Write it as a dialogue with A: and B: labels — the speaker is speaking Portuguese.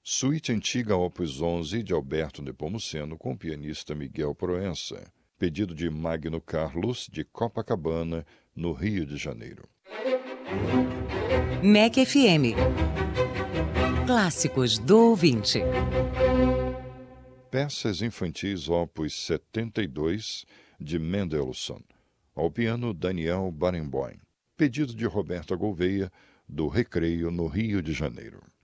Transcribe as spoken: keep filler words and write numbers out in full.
A: Suíte Antiga Opus onze de Alberto Nepomuceno com o pianista Miguel Proença. Pedido de Magno Carlos de Copacabana, no Rio de Janeiro.
B: M E C F M. Clássicos do ouvinte.
A: Peças infantis Opus setenta e dois de Mendelssohn. Ao piano Daniel Barenboim. Pedido de Roberta Gouveia, do Recreio, no Rio de Janeiro.